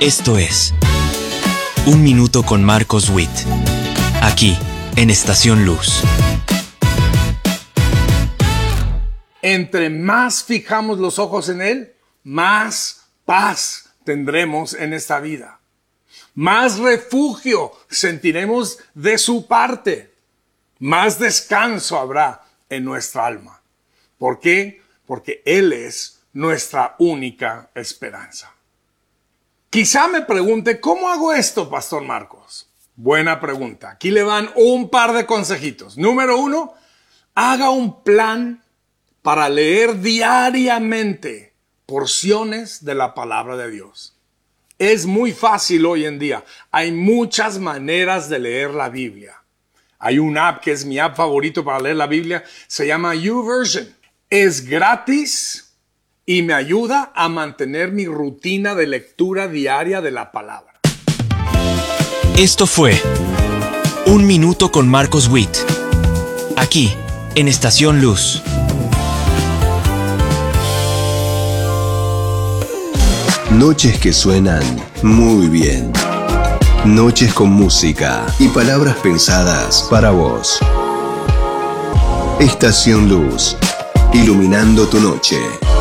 Esto es Un Minuto con Marcos Witt, aquí en Estación Luz. Entre más fijamos los ojos en Él, más paz tendremos en esta vida. Más refugio sentiremos de su parte. Más descanso habrá en nuestra alma. ¿Por qué? Porque Él es nuestra única esperanza. Quizá me pregunte, ¿cómo hago esto, Pastor Marcos? Buena pregunta. Aquí le van un par de consejitos. Número 1, haga un plan para leer diariamente porciones de la palabra de Dios. Es muy fácil hoy en día. Hay muchas maneras de leer la Biblia. Hay una app que es mi app favorito para leer la Biblia. Se llama YouVersion. Es gratis y me ayuda a mantener mi rutina de lectura diaria de la palabra. Esto fue Un Minuto con Marcos Witt, aquí en Estación Luz. Noches que suenan muy bien. Noches con música y palabras pensadas para vos. Estación Luz, iluminando tu noche.